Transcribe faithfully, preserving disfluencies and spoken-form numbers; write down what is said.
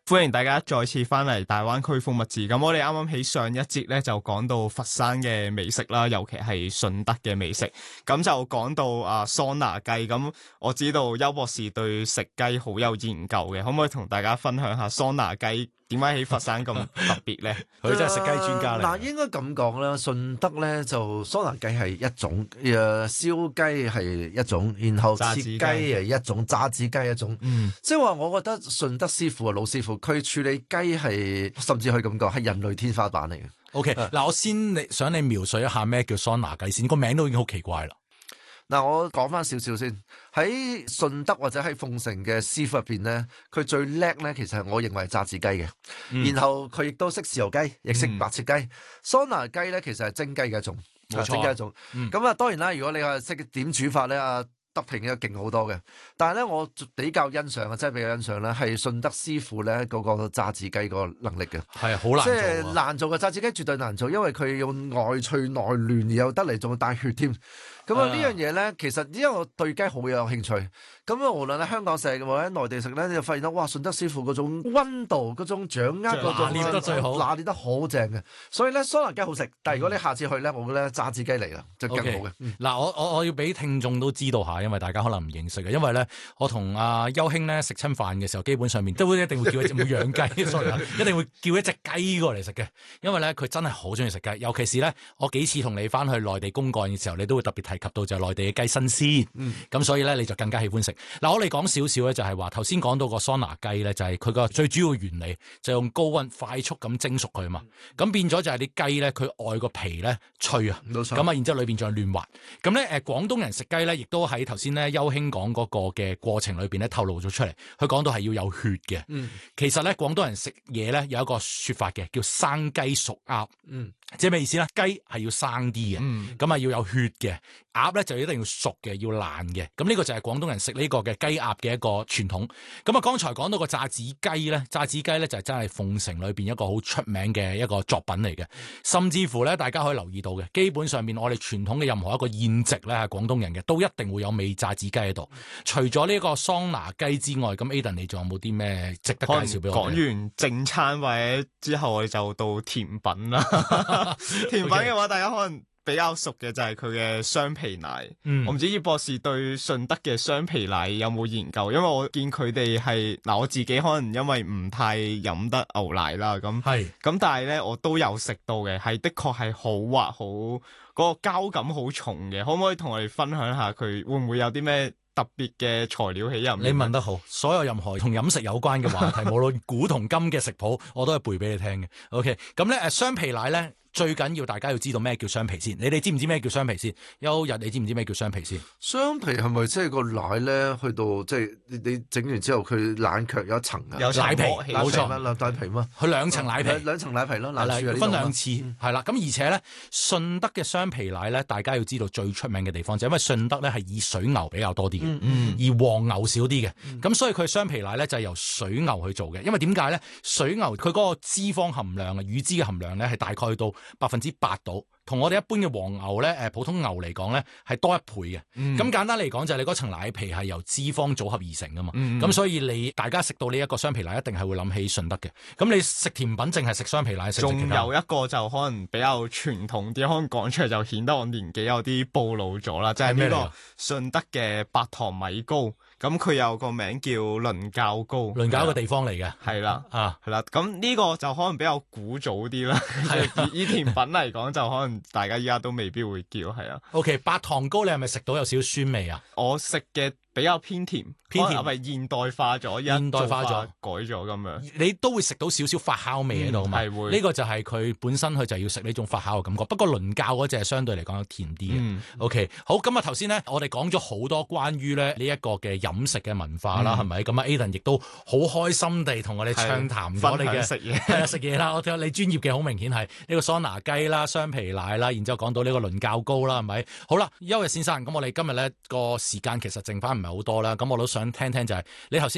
歡迎大家再次翻嚟大灣區風物誌。咁我哋啱啱喺上一節咧就講到佛山嘅美食啦，尤其係順德嘅美食。咁就講到啊桑拿雞。咁我知道邱博士對食雞好有研究嘅，可唔可以同大家分享下桑拿雞點解喺佛山咁特別咧？ 佢真係食雞專家嚟。 嗱、呃，應該咁講啦，順德咧就桑拿雞係一種，誒燒雞係一種，然後切雞係一種，炸子雞一種。嗯，即係話我覺得順德師傅啊，老師傅，佢處理雞係甚至可以咁講係人類天花板嚟嘅。 OK，嗱，我先你想你描述一下咩叫桑拿雞先，個名都已經好奇怪啦。 嗱，我講翻少少先。喺順德或者喺鳳城嘅師傅入邊咧，佢最叻咧，其實係我認為係炸子雞嘅。嗯、然後佢亦都識豉油雞，亦識白切雞。嗯、桑拿雞咧，其實係蒸雞嘅一種，冇錯，蒸雞一種。咁啊、嗯，當然啦，如果你話識點煮法咧，啊德平嘅勁好多嘅。但係咧，我比較欣賞啊，真係比較欣賞咧，係順德師傅咧嗰個炸子雞個能力嘅。 係好難做，即係難做嘅炸子雞絕對難做，因為佢用外脆內嫩，而又得嚟仲要帶血添。咁啊呢樣嘢咧，其實因為我對雞好有興趣，咁啊無論喺香港食或者內地食咧，你就發現到哇，順德師傅嗰種溫度、嗰種掌握、嗰種拿捏得最好， 拿捏得好正嘅。所以咧，桑拿雞好食，但係如果你下次去咧，我覺得炸子雞嚟啦，就更好嘅。嗱、 okay. 嗯，我我我要俾聽眾都知道下，因為大家可能唔認識嘅，因為咧我同阿邱兄咧食親飯嘅時候，基本上面都會一定會叫一隻冇養雞，sorry 一定會叫一隻雞過嚟食嘅，因為咧佢真係好中意食雞，尤其是咧我幾次同你翻去內地公幹嘅時候，你都會特別提及到就係內地嘅雞新鮮，咁、嗯、所以咧你就更加喜歡食。嗱，我哋講少少咧，就係話頭先講到個桑拿雞咧，就係佢個最主要原理就係用高溫快速咁蒸熟佢啊嘛，咁、嗯、變咗就係啲雞咧，佢外個皮咧脆啊，咁啊，然之後裏邊仲有嫩滑。咁咧誒，廣東人食雞咧，亦都喺頭先咧邱兄講嗰個嘅過程裏邊咧透露咗出嚟，佢講到係要有血嘅。嗯，其實咧廣東人食嘢咧有一個說法嘅，叫生雞熟鴨。嗯。即係咩意思咧？雞係要生啲嘅，咁啊、嗯、要有血嘅；鴨咧就一定要熟嘅，要爛嘅。咁呢個就係廣東人食呢個嘅雞鴨嘅一個傳統。咁啊，剛才講到個炸子雞咧，炸子雞咧就係真係鳳城裏邊一個好出名嘅一個作品嚟嘅。甚至乎咧，大家可以留意到嘅，基本上面我哋傳統嘅任何一個宴席咧，係廣東人嘅，都一定會有味炸子雞喺度。除咗呢個桑拿雞之外，咁 Aden 你仲有冇啲咩值得介紹俾我哋？ 講完正餐或者之後，我哋就到甜品啦。甜品嘅話，okay. 大家可能比較熟嘅就係佢嘅雙皮奶。嗯、我唔知葉博士對順德嘅雙皮奶有冇研究？因為我見佢哋係嗱，我自己可能因為唔太飲得牛奶啦，咁係咁，但係咧我都有食到嘅，係的確係好滑，好嗰、嗰個膠感好重嘅。可唔可以同我哋分享下佢會唔會有啲咩特別嘅材料喺入面？ 你問得好，所有任何同飲食有關嘅話題，無論古同今嘅食譜，我都係背俾你聽嘅。OK， 咁咧誒雙皮奶咧。最緊要大家要知道咩叫雙皮先，你哋知唔知咩叫雙皮先？邱日你知唔知咩叫雙皮先？ 雙皮係咪即係個奶咧？去到即係你你整完之後，佢冷卻有一層啊， 有奶皮，冇錯， 兩奶皮嘛， 佢兩層奶皮， 兩層奶皮咯， 分兩次，係啦、嗯。咁而且咧，順德嘅雙皮奶咧，大家要知道最出名嘅地方就係因為順德咧係以水牛比較多啲嘅，嗯嗯、而黃牛少啲嘅，咁、嗯、所以佢雙皮奶咧就係由水牛去做嘅。因為點解咧？水牛佢嗰個脂肪含量啊，乳脂嘅含量咧係大概到百分之八度，同我哋一般嘅黃牛咧，誒普通牛嚟講咧係多一倍嘅。咁、嗯、簡單嚟講就係你嗰層奶皮係由脂肪組合而成噶嘛。咁、嗯、所以你大家食到呢一個雙皮奶，一定係會諗起順德嘅。咁你食甜品淨係食雙皮奶，食仲有一個就可能比較傳統啲，可能講出嚟就顯得我年紀有啲暴露咗啦。就係、是、呢個順德嘅白糖米糕。咁佢有個名叫倫教糕， 倫教一個地方嚟嘅， 係啦， 啊， 係啦。咁呢個就可能比較古早啲啦。係以甜品嚟講，就可能大家依家都未必會叫，係啊。 OK， 白糖糕你係咪食到有少少酸味啊？ 我食嘅比較偏甜，偏甜係咪現代化咗？ 現代化咗， 改咗咁樣。 你都會食到少少發酵味喺度嘛？係、嗯、會。呢個就係佢本身佢就要食呢種發酵嘅感覺。不過倫教嗰隻相對嚟講甜啲嘅。嗯、OK， 好。咁啊頭先咧，我哋講咗好多關於咧呢一個嘅飲食嘅文化啦，係咪、嗯？咁啊 Aden 亦都好開心地同我哋暢談咗你嘅食嘢， 係啊食嘢啦。我睇你專業嘅好明顯係呢個桑拿雞啦、雙皮奶啦，然之後講到呢個倫教糕啦，係咪？好啦，邱日先生，咁我哋今日咧個時間其實剩翻唔係好多啦，咁我都想聽聽就係、是、你頭先。